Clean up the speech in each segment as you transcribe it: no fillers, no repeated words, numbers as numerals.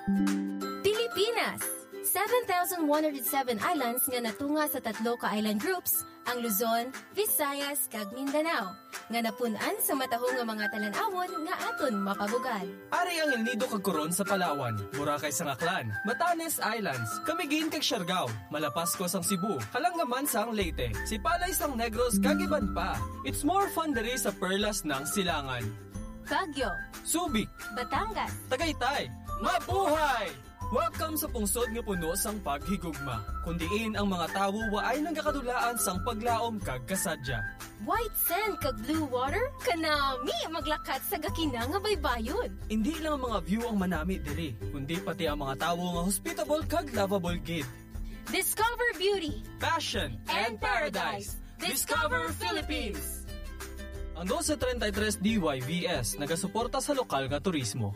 Pilipinas! 7,107 islands nga natunga sa tatlo ka island groups, ang Luzon, Visayas, kag Mindanao, nga napunan sa matahong nga mga talan-awon nga aton mapabugal. Ari ang El Nido kag Coron sa Palawan, Boracay sa Aklan, Batanes Islands, Camiguin kag Siargao, Malapascos ang Cebu, Kalangaman sang Leyte, Sipalay sang Negros kag iban pa. It's more fun diri sa Perlas ng Silangan. Baguio, Subic, Batangas, Tagaytay, mabuhay! Welcome sa pungsod nga puno sang paghigugma. Kundiin ang mga tawo waay nagakadulaan sang paglaom kag kasadya. white sand kag blue water, kanami maglakat sa gakina nga baybayon. Hindi lang ang mga view ang manami diri, kundi pati ang mga tawo nga hospitable kag lovable gid. Discover beauty, Passion and paradise. Discover Philippines! Ang 1233 DYVS nagasuporta sa lokal nga turismo.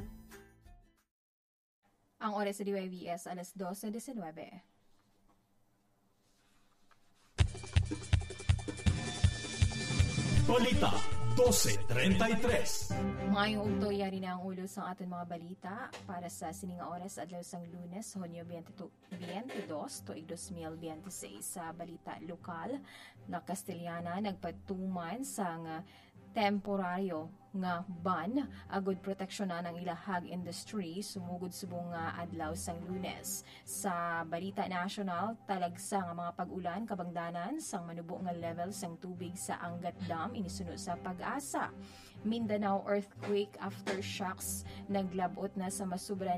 Ang oras sa DYVS, alas 12:19. Balita 12:33. Ngayong ugto, yari na ang ulo sa aton mga balita para sa sininga oras adlaw sang Lunes, Hunyo 22, tuig 2026. Sa balita lokal, na Castellana nagpatuman sang temporaryo nga ban agud proteksyonan ang ilahag industry sumugod subong nga adlaw sang Lunes. Sa balita national, talagsa nga mga pag-ulan kabangdanan sang manubo nga level sang tubig sa Angat Dam inisunod sa Pag-asa. Mindanao earthquake aftershocks naglabot na sa masubra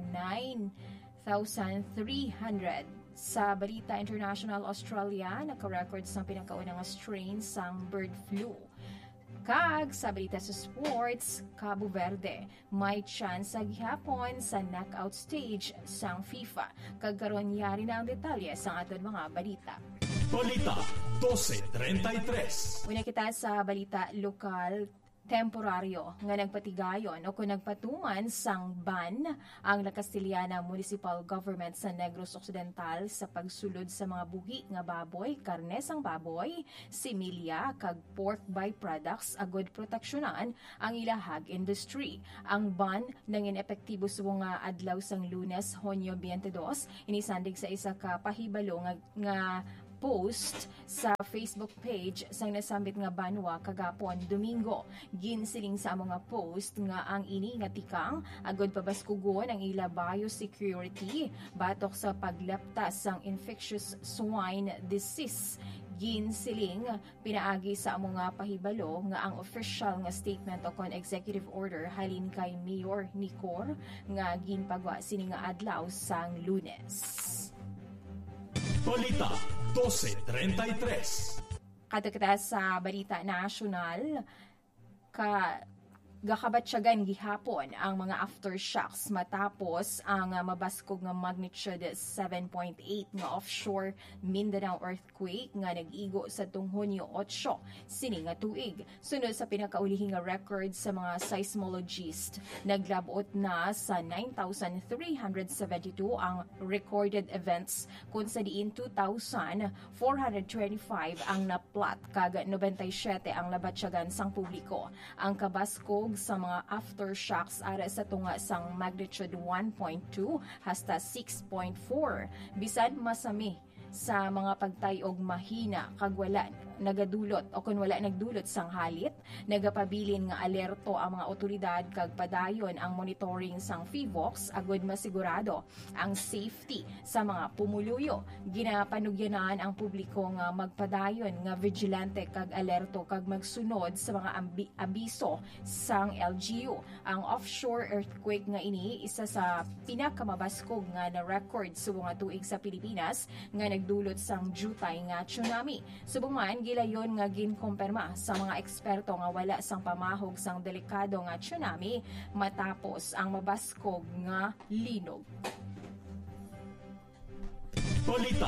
9,300. Sa balita international, Australia naka-record sa pinakaunang strain sang bird flu. Kag sa balita sa sports, Cabo Verde may chance sa gihapon sa knockout stage sang FIFA. Kag karon yari na ang detalye sa aton mga balita. Balita 12:33. Una kita sa balita lokal, temporaryo nga nagpatigayon o kung nagpatuman sang ban ang La Castellana Municipal Government sa Negros Occidental sa pagsulod sa mga buhi nga baboy, karne sang baboy, similya kag pork byproducts agud proteksyonan ang ilahag industry. Ang ban nangin epektibo sa mga adlaw sang Lunes, Hunyo 22, inisandig sa isa ka pahibalo nga post sa Facebook page sang nasambit nga banwa kagapon Domingo. Ginsiling sa mga post nga ang ini nga tikang agud pabaskugon ang ila biosecurity batok sa paglaptas sang infectious swine disease. Ginsiling pinaagi sa mga pahibalo nga ang official nga statement o kon executive order halin kay Mayor Nicor nga ginpagwa sini nga adlaw sang Lunes. Balita 12:33. Katakita sa balita national, gakabatsyagan gihapon ang mga aftershocks matapos ang mabaskog nga magnitude 7.8 nga offshore Mindanao earthquake nga nag-igo sa Hunyo 8 sini nga tuig. Sunod sa pinakaulihing nga record sa mga seismologist, naglabot na sa 9,372 ang recorded events kung sa diin 2,425 ang naplat kag 97 ang nabatsyagan sang publiko. Ang kabaskog sa mga aftershocks ara sa tunga sang magnitude 1.2 hasta 6.4. Bisan masami sa mga pagtayog mahina kag wala nagadulot o kung wala nagdulot sang halit, nagapabilin nga alerto ang mga otoridad kag padayon ang monitoring sang PHIVOLCS agud masigurado ang safety sa mga pumuluyo. Ginapanugyanan ang publiko nga magpadayon nga vigilante kag alerto kag magsunod sa mga abiso sang LGU. Ang offshore earthquake nga ini isa sa pinakamabaskog nga na-record sa mga tuig sa Pilipinas nga nagdulot sang jutay nga tsunami. Subong man gilayon nga ginkumpirma sa mga eksperto nga wala sang pamahog sang delikado nga tsunami matapos ang mabaskog nga linog. Balita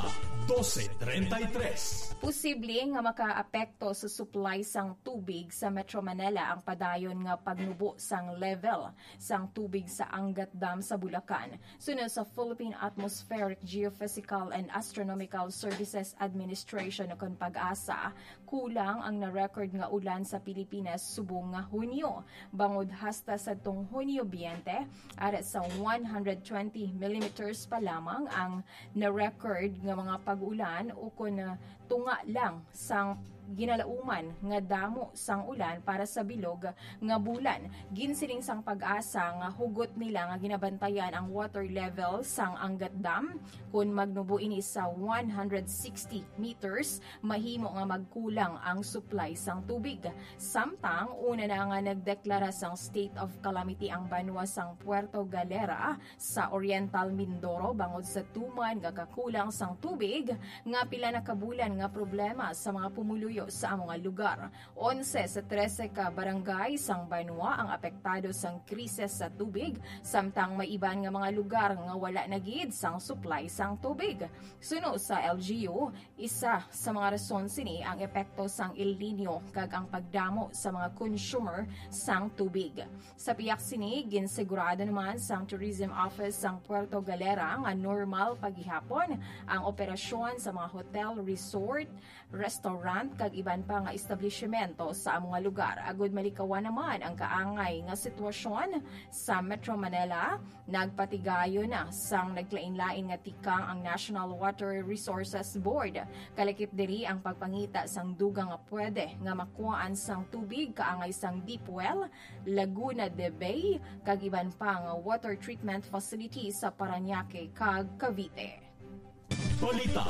1233. Posible nga makaapekto sa supply sang tubig sa Metro Manila ang padayon nga pagnubo sang level sang tubig sa Angat Dam sa Bulacan. Sunod sa Philippine Atmospheric, Geophysical and Astronomical Services Administration o Pag-asa, kulang ang na-record nga ulan sa Pilipinas subong nga Hunyo. Bangod hasta sa tong Hunyo 20, ara sa 120 millimeters pa lamang ang na-record nga mga pag-ulan o kung tunga lang sang ginalauman nga damo sang ulan para sa bilog nga bulan. Ginsiling sang Pag-asa nga hugot nila nga ginabantayan ang water level sang Angat Dam kung magnubo ini sa 160 meters mahimo nga magkulang ang supply sang tubig. Samtang una na nga nagdeklara sang state of calamity ang banwa sang Puerto Galera sa Oriental Mindoro bangod sa tuman nga kakulang sang tubig nga pila na kabulan nga problema sa mga pumuluyo sa mga lugar. 11 sa 13 ka barangay sang banwa ang apektado sang krisis sa tubig, samtang may iban nga mga lugar nga wala na gid sang supply sang tubig. Suno sa LGU, isa sa mga rason sini ang epekto sang El Nino kag ang pagdamo sa mga consumer sang tubig. Sa piyak sini, ginsigurado naman sang Tourism Office sang Puerto Galera nga normal paghihapon ang operasyon sa mga hotel, resort, restaurant kag iban pa nga establishmento sa mga lugar. Agud malikawan naman ang kaangay nga sitwasyon sa Metro Manila. Nagpatigayo na sang naglain-lain nga tikang ang National Water Resources Board. Kalakip diri ang pagpangita sang dugang nga pwede nga makuhaan sang tubig kaangay sang Deep Well, Laguna de Bay kag iban pa nga water treatment facility sa Parañaque kag Cavite. Balita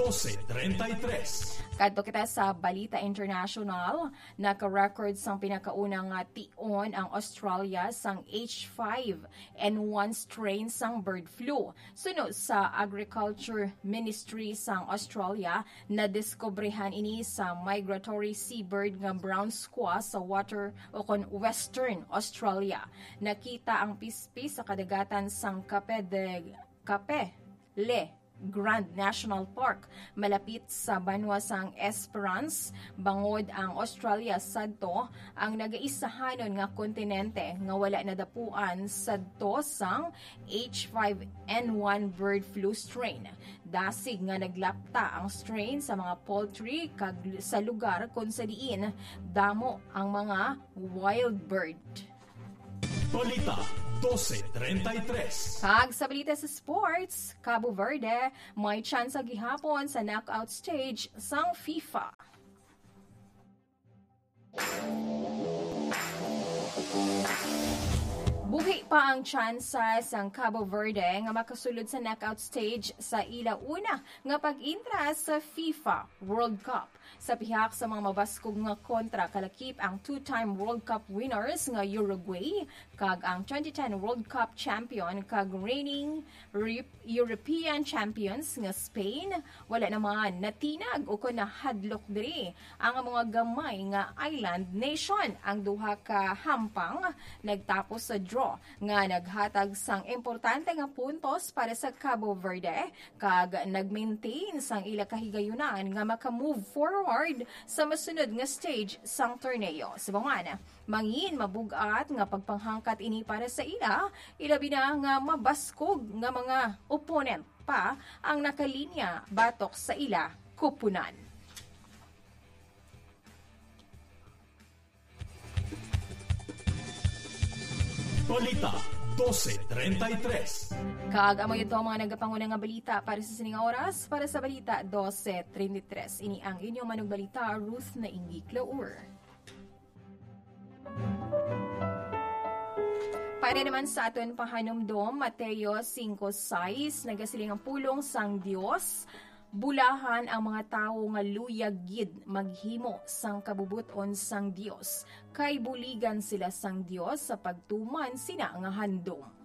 1233. Kadto kita sa Balita International, naka-record sang pinakaunang tion ang Australia sang H5N1 strain sang bird flu. Sunod sa Agriculture Ministry sang Australia, nadiskobrehan ini sa migratory seabird nga brown squaw sa water o kon Western Australia. Nakita ang pispis sa kadagatan sang Le Grand National Park malapit sa banwa sang Esperance. Bangod ang Australia sadto ang nagaisahanon nga kontinente nga wala nadapuan sadto sang H5N1 bird flu strain. Dasig nga naglapta ang strain sa mga poultry kag sa lugar kung sa diin damo ang mga wild bird. Balita 1233. Kag sa balita sa sports, Cabo Verde may tsansa gihapon sa knockout stage sang FIFA. Buhi pa ang tsansa sang Cabo Verde nga makasulod sa knockout stage sa ila una nga pag-intra sa FIFA World Cup. Sa pihak sa mga mabaskog nga kontra, kalakip ang two-time World Cup winners nga Uruguay kag ang 2010 World Cup champion kag reigning European champions nga Spain. Wala naman natinag o kun nahadlok diri ang mga gamay nga island nation. Ang duha ka hampang nagtapos sa draw nga naghatag sang importante nga puntos para sa Cabo Verde kag nagmaintain sang ila kahigayunan nga maka-move forward sa masunod nga stage sang torneo. Sa bangana, mangin mabugat nga pagpanghangkat ini para sa ilabi na nga mabaskog nga mga opponent pa ang nakalinya batok sa ila kupunan. Balita 1233. Kag amo ito ang mga nagapanguna nga balita para sa sining oras para sa Balita 1233. Ini ang inyong manugbalita, Ruth na Inggi Claur. Para naman sa aton pahanumdom, Mateo 5:6, nagasiling ang pulong sang Dios. Bulahan ang mga tao nga luyag gid maghimo sang kabubuton sang Dios. Kay buligan sila sang Dios sa pagtuman sina nga handom.